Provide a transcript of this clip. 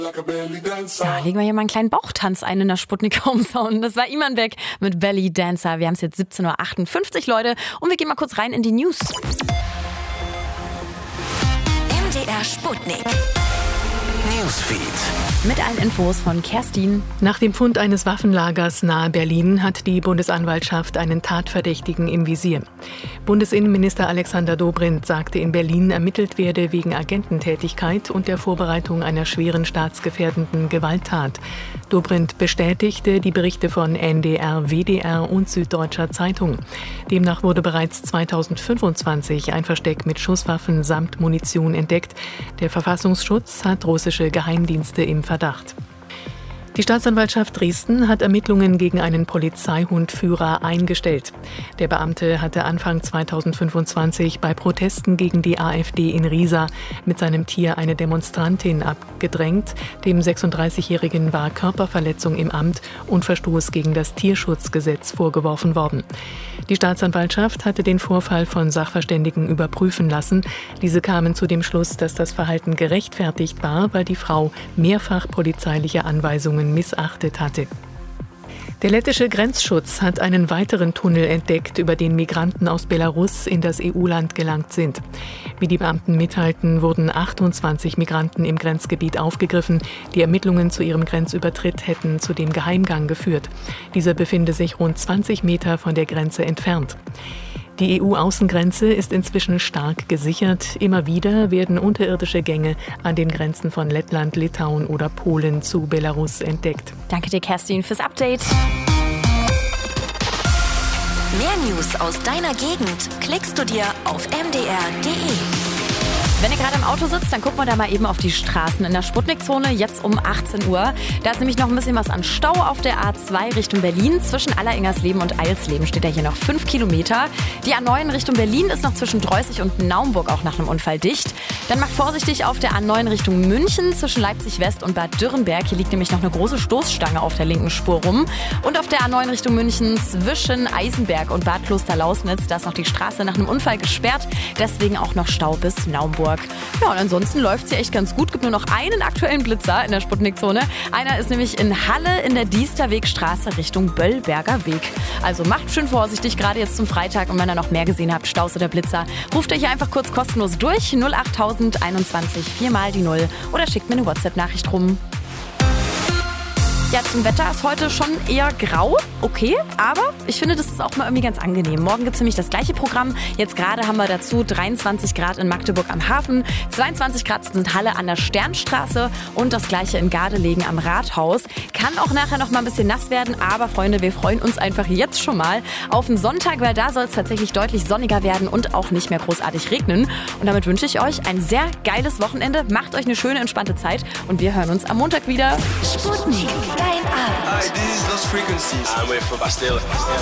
Ja, legen wir hier mal einen kleinen Bauchtanz ein in der Sputnik Home Zone. Das war Iman Beck mit Belly Dancer. Wir haben es jetzt 17:58 Uhr, Leute. Und wir gehen mal kurz rein in die News. MDR Sputnik Newsfeed. Mit allen Infos von Kerstin. Nach dem Fund eines Waffenlagers nahe Berlin hat die Bundesanwaltschaft einen Tatverdächtigen im Visier. Bundesinnenminister Alexander Dobrindt sagte, in Berlin ermittelt werde wegen Agententätigkeit und der Vorbereitung einer schweren staatsgefährdenden Gewalttat. Dobrindt bestätigte die Berichte von NDR, WDR und Süddeutscher Zeitung. Demnach wurde bereits 2025 ein Versteck mit Schusswaffen samt Munition entdeckt. Der Verfassungsschutz hat russische Geheimdienste im Verdacht. Die Staatsanwaltschaft Dresden hat Ermittlungen gegen einen Polizeihundführer eingestellt. Der Beamte hatte Anfang 2025 bei Protesten gegen die AfD in Riesa mit seinem Tier eine Demonstrantin abgedrängt. Dem 36-Jährigen war Körperverletzung im Amt und Verstoß gegen das Tierschutzgesetz vorgeworfen worden. Die Staatsanwaltschaft hatte den Vorfall von Sachverständigen überprüfen lassen. Diese kamen zu dem Schluss, dass das Verhalten gerechtfertigt war, weil die Frau mehrfach polizeiliche Anweisungen missachtet hatte. Der lettische Grenzschutz hat einen weiteren Tunnel entdeckt, über den Migranten aus Belarus in das EU-Land gelangt sind. Wie die Beamten mitteilten, wurden 28 Migranten im Grenzgebiet aufgegriffen. Die Ermittlungen zu ihrem Grenzübertritt hätten zu dem Geheimgang geführt. Dieser befinde sich rund 20 Meter von der Grenze entfernt. Die EU-Außengrenze ist inzwischen stark gesichert. Immer wieder werden unterirdische Gänge an den Grenzen von Lettland, Litauen oder Polen zu Belarus entdeckt. Danke dir, Kerstin, fürs Update. Mehr News aus deiner Gegend klickst du dir auf mdr.de. Wenn ihr gerade im Auto sitzt, dann gucken wir da mal eben auf die Straßen in der Sputnik-Zone, jetzt um 18 Uhr. Da ist nämlich noch ein bisschen was an Stau auf der A2 Richtung Berlin. Zwischen Alleringers-Leben und Eilsleben steht ja hier noch 5 Kilometer. Die A9 Richtung Berlin ist noch zwischen Dreußig und Naumburg auch nach einem Unfall dicht. Dann macht vorsichtig auf der A9 Richtung München zwischen Leipzig-West und Bad Dürrenberg. Hier liegt nämlich noch eine große Stoßstange auf der linken Spur rum. Und auf der A9 Richtung München zwischen Eisenberg und Bad Klosterlausnitz, da ist noch die Straße nach einem Unfall gesperrt. Deswegen auch noch Stau bis Naumburg. Ja, und ansonsten läuft es hier echt ganz gut. Gibt nur noch einen aktuellen Blitzer in der Sputnik-Zone. Einer ist nämlich in Halle in der Diesterwegstraße Richtung Böllberger Weg. Also macht schön vorsichtig, gerade jetzt zum Freitag. Und wenn ihr noch mehr gesehen habt, Staus oder Blitzer, ruft euch einfach kurz kostenlos durch. 08000 21 4 mal die 0 oder schickt mir eine WhatsApp-Nachricht rum. Ja, zum Wetter ist heute schon eher grau, okay, aber ich finde, das ist auch mal irgendwie ganz angenehm. Morgen gibt es nämlich das gleiche Programm. Jetzt gerade haben wir dazu 23 Grad in Magdeburg am Hafen, 22 Grad sind Halle an der Sternstraße und das gleiche in Gardelegen am Rathaus. Kann auch nachher noch mal ein bisschen nass werden, aber Freunde, wir freuen uns einfach jetzt schon mal auf den Sonntag, weil da soll es tatsächlich deutlich sonniger werden und auch nicht mehr großartig regnen. Und damit wünsche ich euch ein sehr geiles Wochenende. Macht euch eine schöne, entspannte Zeit und wir hören uns am Montag wieder. Sputnik. Dein Abend. Hi, this is Lost Frequencies. I'm with Bastille.